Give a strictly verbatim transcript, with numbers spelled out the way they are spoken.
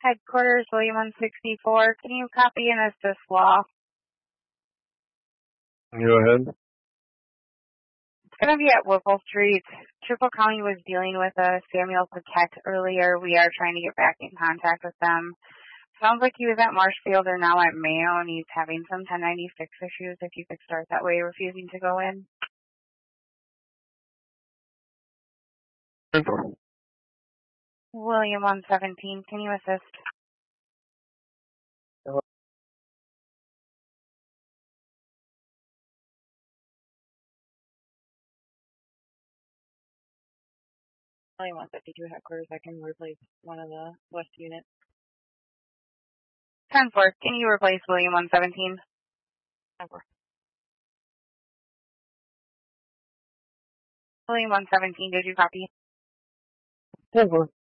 Headquarters, William one sixty-four. Can you copy and assist law? Go ahead. It's going to be at Whipple Street. Triple County was dealing with a Samuel Paquette earlier. We are trying to get back in contact with them. Sounds like he was at Marshfield or now at Mayo, and he's having some ten ninety-six issues. If you could start that way, refusing to go in. William one seventeen, can you assist? Hello. William one fifty-two headquarters, I can replace one of the west units. ten four, can you replace William one seventeen? ten four. William one seventeen, did you copy? ten four.